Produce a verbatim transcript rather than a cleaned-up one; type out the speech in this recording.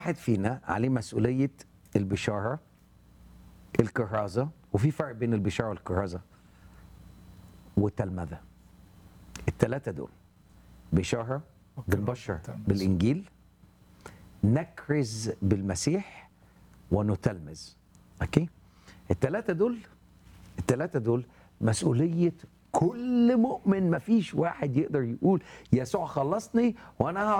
واحد فينا عليه مسؤولية البشارة، الكرازة، وفي فرق بين البشارة والكرازة والتلمذة. الثلاثة دول بشارة بنبشر بالإنجيل، نكرز بالمسيح، ونتلمذ. اوكي، الثلاثة دول الثلاثة دول مسؤولية كل مؤمن. مفيش واحد يقدر يقول يسوع خلصني وانا